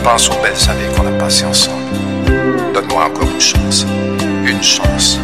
pense aux belles années qu'on a passées ensemble. Donne-moi encore une chance. Une chance.